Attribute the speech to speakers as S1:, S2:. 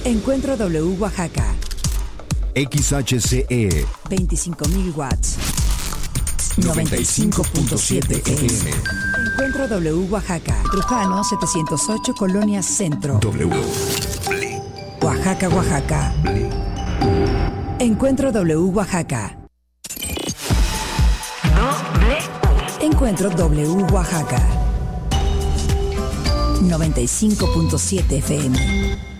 S1: Encuentro W Oaxaca.
S2: XHCE
S1: 25.000 watts.
S2: 95.7 FM.
S1: Encuentro W Oaxaca. Trujano 708 Colonia Centro.
S2: W.
S1: Oaxaca, Oaxaca. Encuentro W Oaxaca. Encuentro W Oaxaca. 95.7 FM.